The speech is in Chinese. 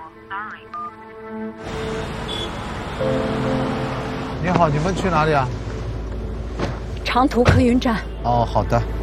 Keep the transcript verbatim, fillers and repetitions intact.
你好，你们去哪里啊？ 长途客运站。 哦，好的。